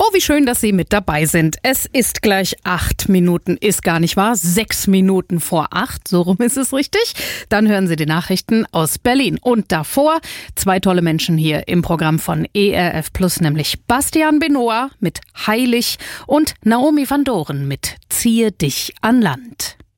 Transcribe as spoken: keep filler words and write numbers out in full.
Oh, wie schön, dass Sie mit dabei sind. Es ist gleich acht Minuten, ist gar nicht wahr, sechs Minuten vor acht, so rum ist es richtig. Dann hören Sie die Nachrichten aus Berlin. Und davor zwei tolle Menschen hier im Programm von E R F Plus, nämlich Bastian Benoit mit Heilig und Naomi van Doren mit Ziehe dich an Land.